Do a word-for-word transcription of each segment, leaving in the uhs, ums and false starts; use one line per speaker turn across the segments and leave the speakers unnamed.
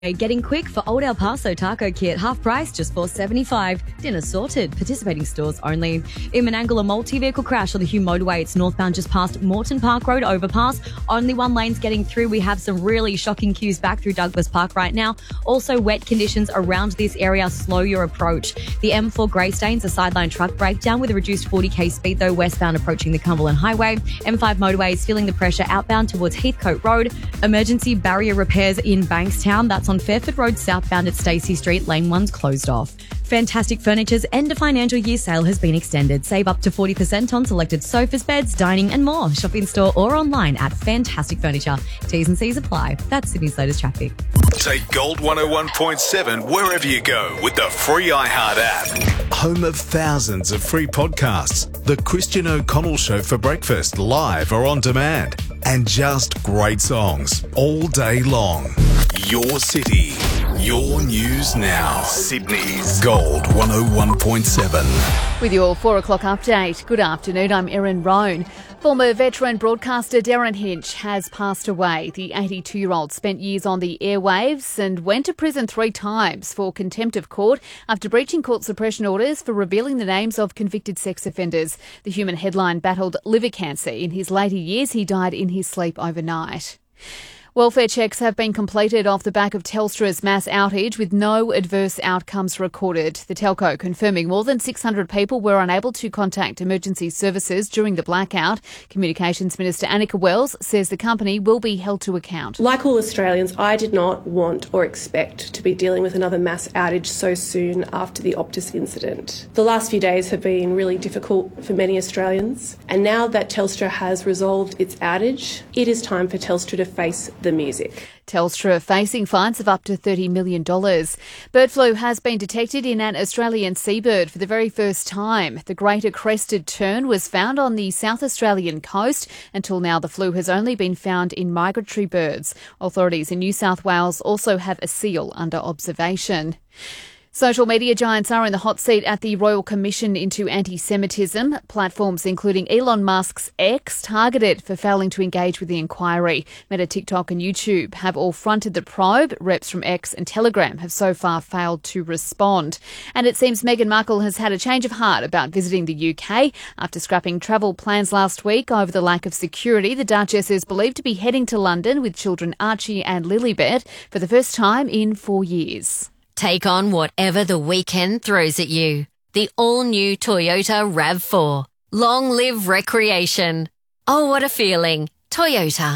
Getting quick for Old El Paso Taco Kit. Half price, just four dollars and seventy-five cents. Dinner sorted. Participating stores only. In Menangle, a multi-vehicle crash on the Hume motorway. It's northbound just past Moreton Park Road overpass. Only one lane's getting through. We have some really shocking queues back through Douglas Park right now. Also, wet conditions around this area. Slow your approach. The M four Greystanes, a sideline truck breakdown with a reduced forty k speed, though, westbound approaching the Cumberland Highway. M five motorway is feeling the pressure outbound towards Heathcote Road. Emergency barrier repairs in Bankstown. That's on Fairford Road southbound at Stacey Street. Lane one's closed off. Fantastic Furniture's end of financial year sale has been extended. Save up to forty percent on selected sofas, beds, dining and more. Shop in store or online at Fantastic Furniture. T's and C's apply. That's Sydney's latest traffic.
Take Gold one oh one point seven wherever you go with the free iHeart app. Home of thousands of free podcasts. The Christian O'Connell Show for breakfast, live or on demand. And just great songs all day long. Your city, your news now. Sydney's Gold one oh one point seven.
With your four o'clock update. Good afternoon, I'm Erin Roan. Former veteran broadcaster Darren Hinch has passed away. The eighty-two-year-old spent years on the airwaves and went to prison three times for contempt of court after breaching court suppression orders for revealing the names of convicted sex offenders. The Human headline battled liver cancer. In his later years, he died in his sleep overnight. Welfare checks have been completed off the back of Telstra's mass outage with no adverse outcomes recorded. The telco confirming more than six hundred people were unable to contact emergency services during the blackout. Communications Minister Annika Wells says the company will be held to account.
Like all Australians, I did not want or expect to be dealing with another mass outage so soon after the Optus incident. The last few days have been really difficult for many Australians, and now that Telstra has resolved its outage, it is time for Telstra to face the music.
Telstra facing fines of up to thirty million dollars. Bird flu has been detected in an Australian seabird for the very first time. The greater crested tern was found on the South Australian coast. Until now, the flu has only been found in migratory birds. Authorities in New South Wales also have a seal under observation. Social media giants are in the hot seat at the Royal Commission into Anti-Semitism. Platforms including Elon Musk's X targeted for failing to engage with the inquiry. Meta, TikTok and YouTube have all fronted the probe. Reps from X and Telegram have so far failed to respond. And it seems Meghan Markle has had a change of heart about visiting the U K. After scrapping travel plans last week over the lack of security, the Duchess is believed to be heading to London with children Archie and Lilibet for the first time in four years.
Take on whatever the weekend throws at you. The all-new Toyota RAV four. Long live recreation. Oh, what a feeling. Toyota.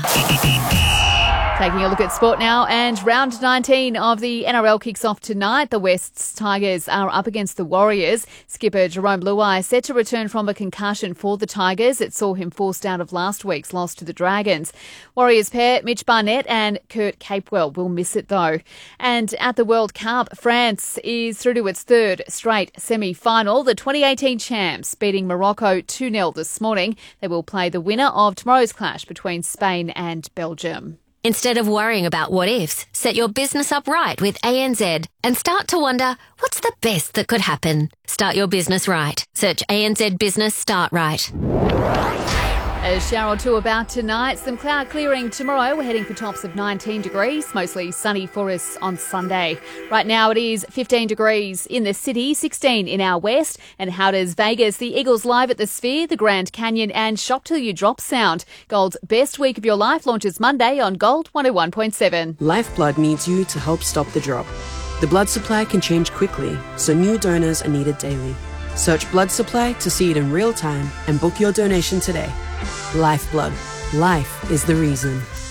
Taking a look at sport now, and round nineteen of the N R L kicks off tonight. The West's Tigers are up against the Warriors. Skipper Jerome Luai set to return from a concussion for the Tigers. It saw him forced out of last week's loss to the Dragons. Warriors pair Mitch Barnett and Kurt Capewell will miss it though. And at the World Cup, France is through to its third straight semi-final. The twenty eighteen champs beating Morocco two nil this morning. They will play the winner of tomorrow's clash between Spain and Belgium.
Instead of worrying about what ifs, set your business up right with A N Z and start to wonder, what's the best that could happen? Start your business right. Search A N Z Business Start Right.
A shower or two about tonight. Some cloud clearing tomorrow. We're heading for tops of nineteen degrees. Mostly sunny for us on Sunday. Right now it is fifteen degrees in the city, sixteen in our west. And how does Vegas, the Eagles live at the Sphere, the Grand Canyon and Shop Till You Drop sound? Gold's best week of your life launches Monday on Gold one oh one point seven.
Lifeblood needs you to help stop the drop. The blood supply can change quickly, so new donors are needed daily. Search blood supply to see it in real time and book your donation today. Lifeblood. Life is the reason.